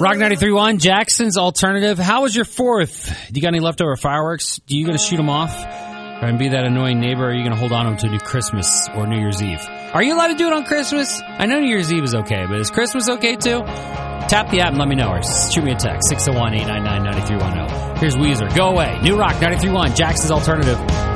Rock 93.1, Jackson's Alternative. How was your 4th? Do you got any leftover fireworks? Do you going to shoot them off? Or and be that annoying neighbor, or are you going to hold on to them to New Christmas or New Year's Eve? Are you allowed to do it on Christmas? I know New Year's Eve is okay, but is Christmas okay too? Tap the app and let me know, or shoot me a text, 601-899-9310. Here's Weezer, Go Away, New Rock 93.1, Jackson's Alternative.